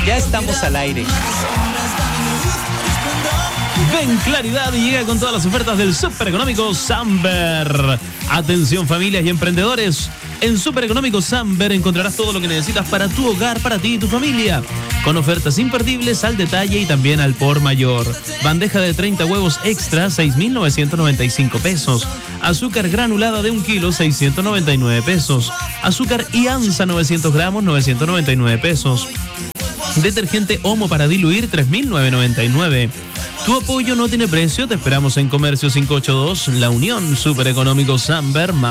Ya estamos al aire. Ven Claridad y llega con todas las ofertas del Súper Económico Samber. Atención familias y emprendedores. En Súper Económico Samber encontrarás todo lo que necesitas para tu hogar, para ti y tu familia. Con ofertas imperdibles al detalle y también al por mayor. Bandeja de 30 huevos extra, 6.995 pesos. Azúcar granulada de 1 kilo, 699 pesos. Azúcar Ianza 900 gramos, 999 pesos. Detergente Omo para diluir, 3.999. Tu apoyo no tiene precio, te esperamos en Comercio 582, La Unión, Súper Económico Samber.